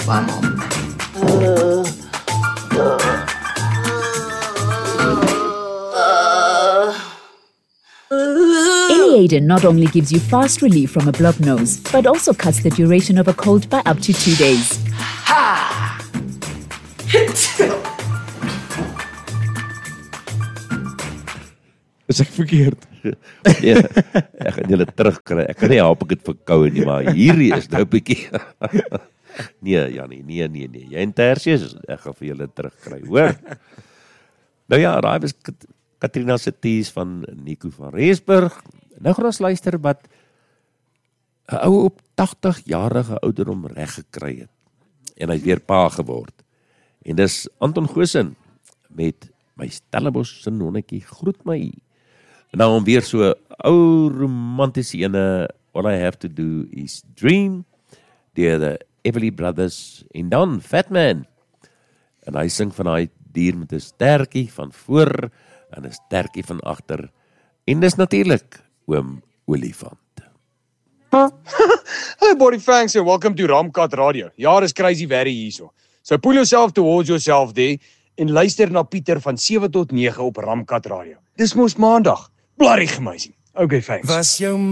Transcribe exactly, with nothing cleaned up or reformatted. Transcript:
my mom. Eliaden not only gives you fast relief from a blocked nose, but also cuts the duration of a cold by up to two days. Ha! Is ek verkeerd? Ja, ek gaan julle terugkry. Ek kan nie help ek het verkoue nie, maar hierdie is nou 'n bietjie. Nee, Jannie, nee, nee, nee. Jy en Tersius, ek gaan vir julle terugkry, hoor. Nou ja, daai was Kat- Katrina se tees van Nico van Rensburg. Nou gaan ons luister wat 'n ou op tagtig-jarige ouderdom reg gekry het. En hy's weer pa geword. En dis Anton Goosen met My Stellenbosch se nonnetjie groet my. En nou om weer so ou romantiese ene, All I Have to Do is Dream, deur the Everly Brothers en dan Fatman. En hy sing van daai dier met 'n stertjie van voor en 'n stertjie van agter. En dis natuurlik oom Olifant. Hey, Body Fangs, and welcome to Ramkat Radio. Ja, dis crazy very hierso. So pull yourself towards yourself there en luister na Pieter van sewe tot nege op Ramkat Radio. Dis mos maandag. Bloody amazing. Okay, thanks. Was jou